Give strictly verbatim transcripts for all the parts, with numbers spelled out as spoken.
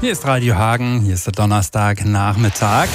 Hier ist Radio Hagen, hier ist der Donnerstagnachmittag.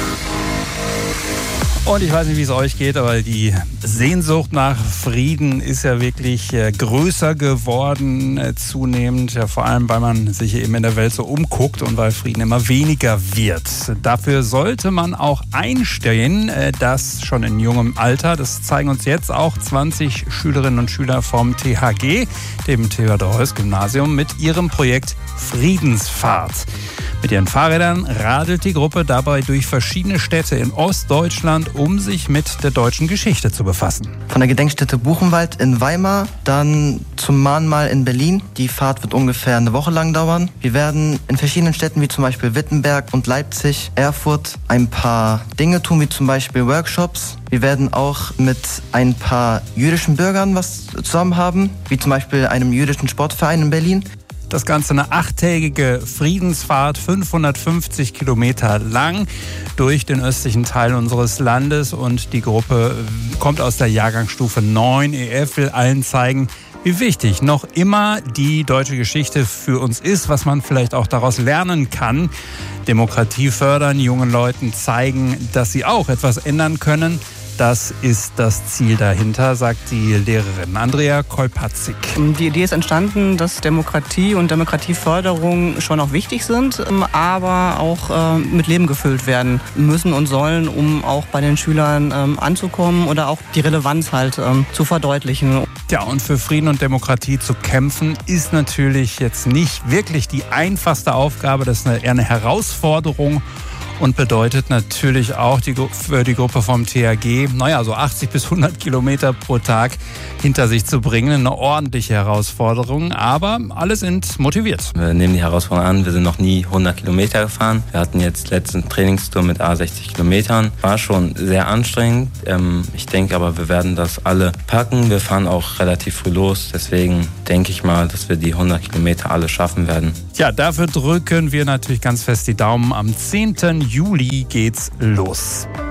Und ich weiß nicht, wie es euch geht, aber die Sehnsucht nach Frieden ist ja wirklich äh, größer geworden, äh, zunehmend. Ja, vor allem, weil man sich eben in der Welt so umguckt und weil Frieden immer weniger wird. Dafür sollte man auch einstehen, äh, das schon in jungem Alter. Das zeigen uns jetzt auch zwanzig Schülerinnen und Schüler vom T H G, dem Theodor-Heuss-Gymnasium, mit ihrem Projekt Friedensfahrt. Mit ihren Fahrrädern radelt die Gruppe dabei durch verschiedene Städte in Ostdeutschland, um sich mit der deutschen Geschichte zu befassen. Von der Gedenkstätte Buchenwald in Weimar, dann zum Mahnmal in Berlin. Die Fahrt wird ungefähr eine Woche lang dauern. Wir werden in verschiedenen Städten wie zum Beispiel Wittenberg und Leipzig, Erfurt ein paar Dinge tun, wie zum Beispiel Workshops. Wir werden auch mit ein paar jüdischen Bürgern was zusammen haben, wie zum Beispiel einem jüdischen Sportverein in Berlin. Das Ganze eine achttägige Friedensfahrt, fünfhundertfünfzig Kilometer lang durch den östlichen Teil unseres Landes. Und die Gruppe kommt aus der Jahrgangsstufe neun. E F will allen zeigen, wie wichtig noch immer die deutsche Geschichte für uns ist, was man vielleicht auch daraus lernen kann. Demokratie fördern, jungen Leuten zeigen, dass sie auch etwas ändern können. Das ist das Ziel dahinter, sagt die Lehrerin Andrea Kolpatzig. Die Idee ist entstanden, dass Demokratie und Demokratieförderung schon auch wichtig sind, aber auch mit Leben gefüllt werden müssen und sollen, um auch bei den Schülern anzukommen oder auch die Relevanz halt zu verdeutlichen. Ja, und für Frieden und Demokratie zu kämpfen, ist natürlich jetzt nicht wirklich die einfachste Aufgabe. Das ist eine, eher eine Herausforderung. Und bedeutet natürlich auch die, für die Gruppe vom T H G, naja, so achtzig bis hundert Kilometer pro Tag hinter sich zu bringen. Eine ordentliche Herausforderung, aber alle sind motiviert. Wir nehmen die Herausforderung an. Wir sind noch nie hundert Kilometer gefahren. Wir hatten jetzt letzten Trainingstour mit sechzig Kilometern. War schon sehr anstrengend. Ich denke aber, wir werden das alle packen. Wir fahren auch relativ früh los. Deswegen denke ich mal, dass wir die hundert Kilometer alle schaffen werden. Ja, dafür drücken wir natürlich ganz fest die Daumen. Am zehnten Juli geht's los.